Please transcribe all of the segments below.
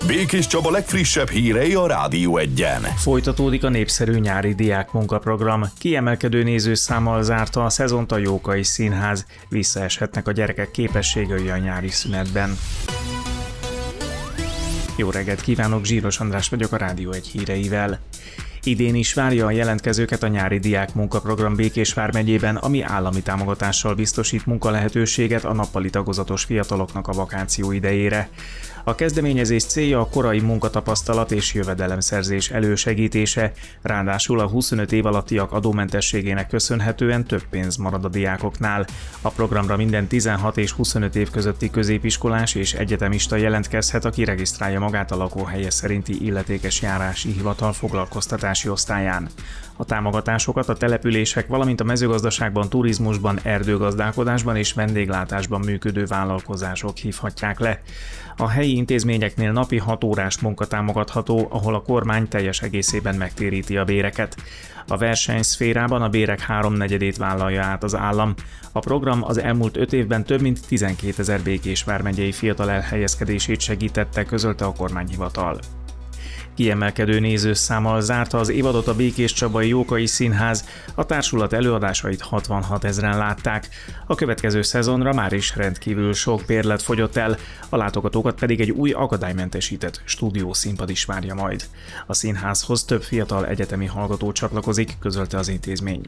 Békés Csaba legfrissebb hírei a Rádió Egyen. Folytatódik a népszerű nyári diákmunkaprogram. Kiemelkedő nézőszámmal zárta a szezont a Jókai Színház. Visszaeshetnek a gyerekek képességei a nyári szünetben. Jó reggelt kívánok, Zsíros András vagyok a Rádió Egy híreivel. Idén is várja a jelentkezőket a nyári diákmunkaprogram Békés vármegyében, ami állami támogatással biztosít munkalehetőséget a nappali tagozatos fiataloknak a vakáció idejére. A kezdeményezés célja a korai munkatapasztalat és jövedelemszerzés elősegítése, ráadásul a 25 év alattiak adómentességének köszönhetően több pénz marad a diákoknál. A programra minden 16 és 25 év közötti középiskolás és egyetemista jelentkezhet, aki regisztrálja magát a lakóhelye szerinti illetékes járási hivatal foglalkoztatási osztályán. A támogatásokat a települések, valamint a mezőgazdaságban, turizmusban, erdőgazdálkodásban és vendéglátásban működő vállalkozások hívhatják le. A helyi intézményeknél napi 6 órás munka támogatható, ahol a kormány teljes egészében megtéríti a béreket. A versenyszférában a bérek 3/4-ét vállalja át az állam. A program az elmúlt 5 évben több mint 12 000 Békés vármegyei fiatal elhelyezkedését segítette, közölte a kormányhivatal. Kiemelkedő nézőszámmal zárta az évadot a Békés Csabai Jókai Színház, a társulat előadásait 66 000-en látták. A következő szezonra már is rendkívül sok bérlet fogyott el, a látogatókat pedig egy új akadálymentesített stúdiószínpad is várja majd. A színházhoz több fiatal egyetemi hallgató csatlakozik, közölte az intézmény.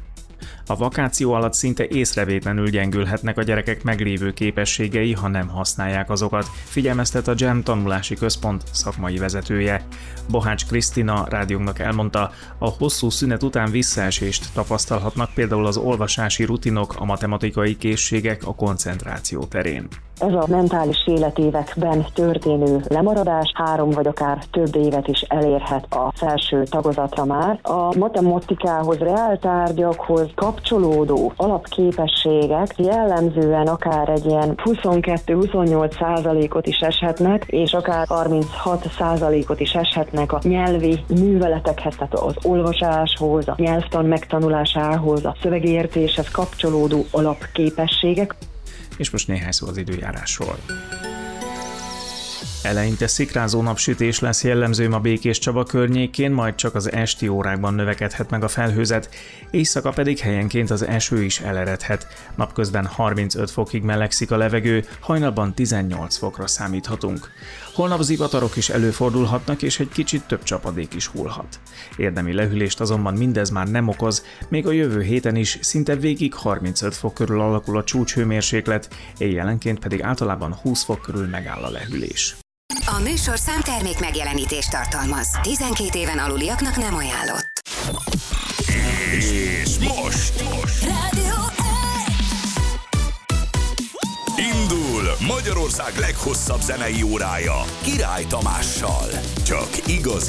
A vakáció alatt szinte észrevétlenül gyengülhetnek a gyerekek meglévő képességei, ha nem használják azokat, figyelmeztet a GEM tanulási központ szakmai vezetője. Bohács Krisztina rádiónknak elmondta, a hosszú szünet után visszaesést tapasztalhatnak például az olvasási rutinok, a matematikai készségek, a koncentráció terén. Ez a mentális életévekben történő lemaradás 3 vagy akár több évet is elérhet a felső tagozatra már. A matematikához, reáltárgyakhoz kapcsolódó alapképességek jellemzően akár egy ilyen 22-28%-ot is eshetnek, és akár 36%-ot is eshetnek a nyelvi műveletekhez, tehát az olvasáshoz, a nyelvtan megtanulásához, a szövegértéshez kapcsolódó alapképességek. És most néhány szó az időjárásról. Eleinte szikrázó napsütés lesz jellemző ma Békés Csaba környékén, majd csak az esti órákban növekedhet meg a felhőzet, éjszaka pedig helyenként az eső is eleredhet. Napközben 35 fokig melegszik a levegő, hajnalban 18 fokra számíthatunk. Holnap zivatarok is előfordulhatnak, és egy kicsit több csapadék is hullhat. Érdemi lehűlést azonban mindez már nem okoz, még a jövő héten is szinte végig 35 fok körül alakul a csúcshőmérséklet, éjjelenként pedig általában 20 fok körül megáll a lehűlés. A műsorszám termék megjelenítést tartalmaz. 12 éven aluliaknak nem ajánlott. És most Rádió indul Magyarország leghosszabb zenei órája Király Tamással. Csak igazi